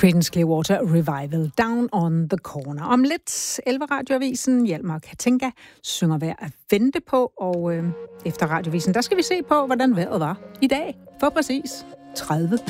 Creedence Clearwater Revival, Down on the Corner. Om lidt 11 Radioavisen, Hjalmar Katinka synger Værd at vente på, og efter Radioavisen, der skal vi se på, hvordan vejret var i dag for præcis 30